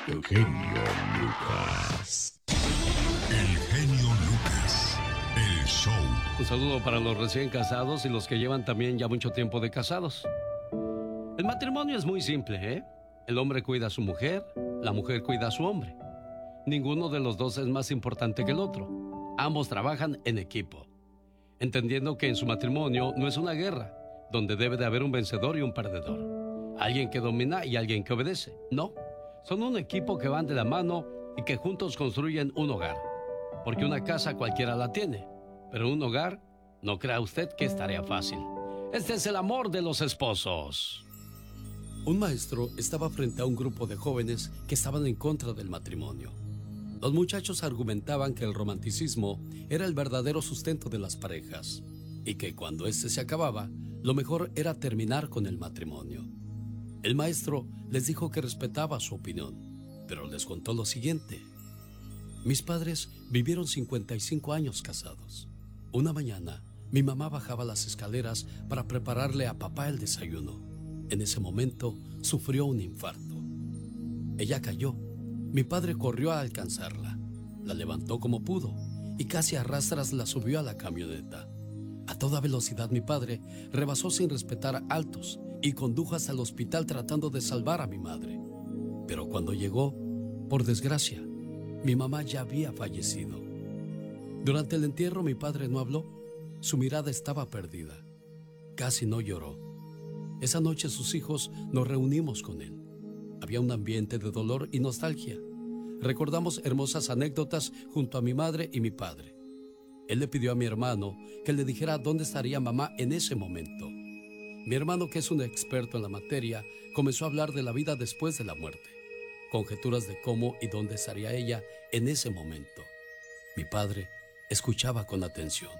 El genio Lucas. El genio Lucas. El show. Un saludo para los recién casados y los que llevan también ya mucho tiempo de casados. El matrimonio es muy simple, ¿eh? El hombre cuida a su mujer, la mujer cuida a su hombre. Ninguno de los dos es más importante que el otro. Ambos trabajan en equipo, entendiendo que en su matrimonio no es una guerra, donde debe de haber un vencedor y un perdedor. Alguien que domina y alguien que obedece. No, son un equipo que van de la mano y que juntos construyen un hogar. Porque una casa cualquiera la tiene, pero un hogar, no crea usted que es tarea fácil. Este es el amor de los esposos. Un maestro estaba frente a un grupo de jóvenes que estaban en contra del matrimonio. Los muchachos argumentaban que el romanticismo era el verdadero sustento de las parejas y que cuando éste se acababa, lo mejor era terminar con el matrimonio. El maestro les dijo que respetaba su opinión, pero les contó lo siguiente. Mis padres vivieron 55 años casados. Una mañana, mi mamá bajaba las escaleras para prepararle a papá el desayuno. En ese momento, sufrió un infarto. Ella cayó. Mi padre corrió a alcanzarla. La levantó como pudo y casi a rastras la subió a la camioneta. A toda velocidad mi padre rebasó sin respetar altos y condujo hasta el hospital tratando de salvar a mi madre. Pero cuando llegó, por desgracia, mi mamá ya había fallecido. Durante el entierro mi padre no habló. Su mirada estaba perdida. Casi no lloró. Esa noche sus hijos nos reunimos con él. Había un ambiente de dolor y nostalgia. Recordamos hermosas anécdotas junto a mi madre y mi padre. Él le pidió a mi hermano que le dijera dónde estaría mamá en ese momento. Mi hermano, que es un experto en la materia, comenzó a hablar de la vida después de la muerte, conjeturas de cómo y dónde estaría ella en ese momento. Mi padre escuchaba con atención.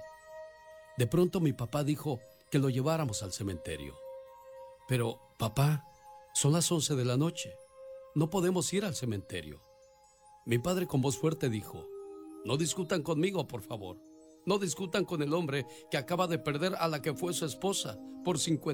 De pronto mi papá dijo que lo lleváramos al cementerio. Pero, papá, son las 11 de la noche. No podemos ir al cementerio. Mi padre con voz fuerte dijo, no discutan conmigo, por favor. No discutan con el hombre que acaba de perder a la que fue su esposa por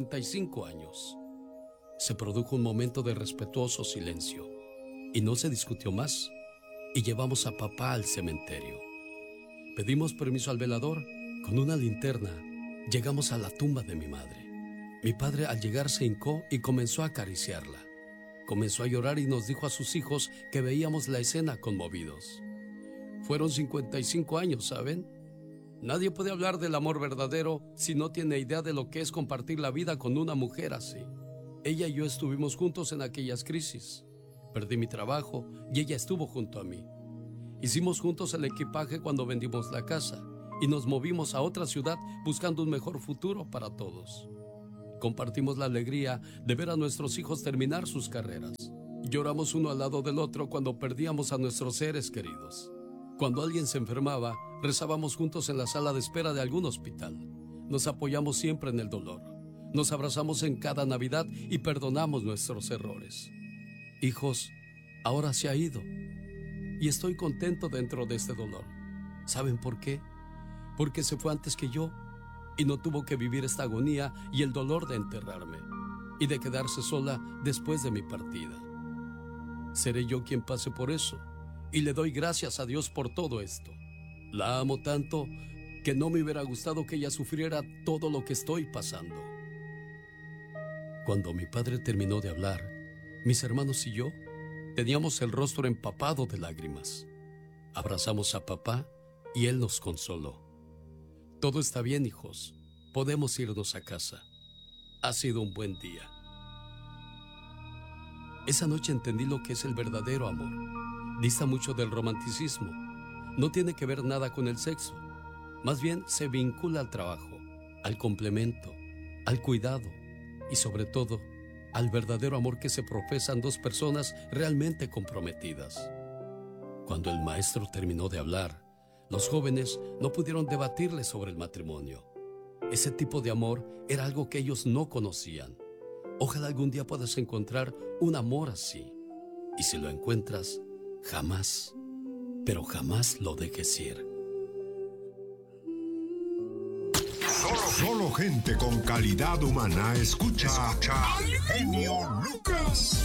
55 años. Se produjo un momento de respetuoso silencio y no se discutió más. Y llevamos a papá al cementerio. Pedimos permiso al velador. Con una linterna llegamos a la tumba de mi madre. Mi padre al llegar se hincó y comenzó a acariciarla. Comenzó a llorar y nos dijo a sus hijos que veíamos la escena conmovidos. Fueron 55 años, ¿saben? Nadie puede hablar del amor verdadero si no tiene idea de lo que es compartir la vida con una mujer así. Ella y yo estuvimos juntos en aquellas crisis. Perdí mi trabajo y ella estuvo junto a mí. Hicimos juntos el equipaje cuando vendimos la casa y nos movimos a otra ciudad buscando un mejor futuro para todos. Compartimos la alegría de ver a nuestros hijos terminar sus carreras. Lloramos uno al lado del otro cuando perdíamos a nuestros seres queridos. Cuando alguien se enfermaba, rezábamos juntos en la sala de espera de algún hospital. Nos apoyamos siempre en el dolor. Nos abrazamos en cada Navidad y perdonamos nuestros errores. Hijos, ahora se ha ido. Y estoy contento dentro de este dolor. ¿Saben por qué? Porque se fue antes que yo y no tuvo que vivir esta agonía y el dolor de enterrarme y de quedarse sola después de mi partida. Seré yo quien pase por eso y le doy gracias a Dios por todo esto. La amo tanto que no me hubiera gustado que ella sufriera todo lo que estoy pasando. Cuando mi padre terminó de hablar, mis hermanos y yo teníamos el rostro empapado de lágrimas. Abrazamos a papá y él nos consoló. Todo está bien, hijos. Podemos irnos a casa. Ha sido un buen día. Esa noche entendí lo que es el verdadero amor. Dista mucho del romanticismo. No tiene que ver nada con el sexo. Más bien se vincula al trabajo, al complemento, al cuidado y sobre todo al verdadero amor que se profesan dos personas realmente comprometidas. Cuando el maestro terminó de hablar, los jóvenes no pudieron debatirle sobre el matrimonio. Ese tipo de amor era algo que ellos no conocían. Ojalá algún día puedas encontrar un amor así. Y si lo encuentras, jamás, pero jamás lo dejes ir. Solo gente con calidad humana escucha al genio Lucas.